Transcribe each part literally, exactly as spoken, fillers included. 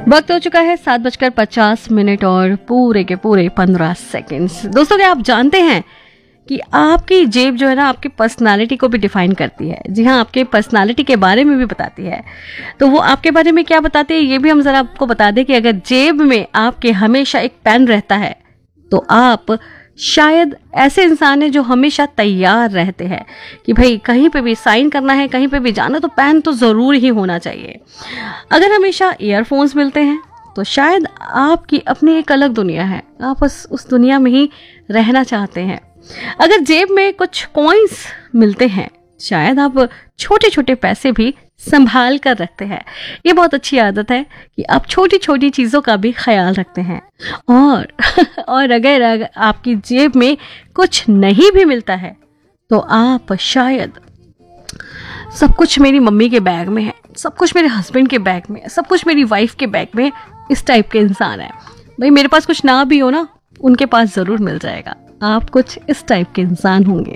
वक्त हो चुका है सात बजकर पचास मिनट और पूरे के पूरे पंद्रह सेकंड्स। दोस्तों, क्या आप जानते हैं कि आपकी जेब जो है ना आपकी पर्सनालिटी को भी डिफाइन करती है। जी हाँ, आपके पर्सनालिटी के बारे में भी बताती है। तो वो आपके बारे में क्या बताती है ये भी हम जरा आपको बता दें कि अगर जेब में आपके हमेशा एक पेन रहता है तो आप शायद ऐसे इंसान हैं जो हमेशा तैयार रहते हैं कि भाई कहीं पे भी साइन करना है, कहीं पे भी जाना तो पेन तो ज़रूर ही होना चाहिए। अगर हमेशा ईयरफोन्स मिलते हैं तो शायद आपकी अपनी एक अलग दुनिया है, आप उस उस दुनिया में ही रहना चाहते हैं। अगर जेब में कुछ कॉइन्स मिलते हैं शायद आप छोटे छोटे पैसे भी संभाल कर रखते हैं। ये बहुत अच्छी आदत है कि आप छोटी छोटी चीज़ों का भी ख्याल रखते हैं। और और अगर, अगर आपकी जेब में कुछ नहीं भी मिलता है तो आप शायद सब कुछ मेरी मम्मी के बैग में है, सब कुछ मेरे हस्बैंड के बैग में है, सब कुछ मेरी वाइफ के बैग में, इस टाइप के इंसान है। भाई मेरे पास कुछ ना भी हो ना, उनके पास ज़रूर मिल जाएगा। आप कुछ इस टाइप के इंसान होंगे।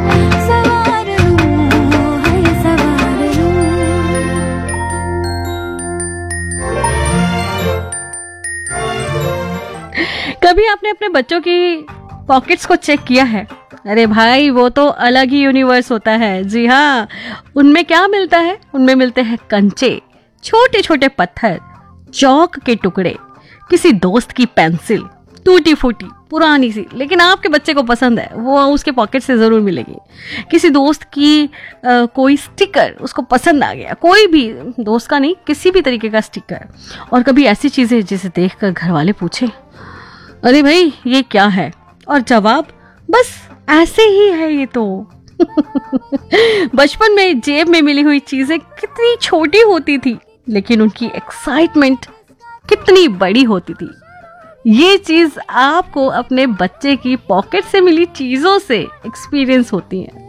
कभी आपने अपने बच्चों की पॉकेट्स को चेक किया है? अरे भाई वो तो अलग ही यूनिवर्स होता है। जी हाँ, उनमें क्या मिलता है? उनमें मिलते हैं कंचे, छोटे छोटे पत्थर, चौक के टुकड़े, किसी दोस्त की पेंसिल टूटी फूटी पुरानी सी लेकिन आपके बच्चे को पसंद है, वो उसके पॉकेट से ज़रूर मिलेगी। किसी दोस्त की आ, कोई स्टिकर उसको पसंद आ गया, कोई भी दोस्त का नहीं, किसी भी तरीके का स्टिकर। और कभी ऐसी चीज़ें जिसे देखकर घर वाले पूछे अरे भाई ये क्या है, और जवाब बस ऐसे ही है ये तो। बचपन में जेब में मिली हुई चीज़ें कितनी छोटी होती थी लेकिन उनकी एक्साइटमेंट कितनी बड़ी होती थी। ये चीज़ आपको अपने बच्चे की पॉकेट से मिली चीज़ों से एक्सपीरियंस होती है।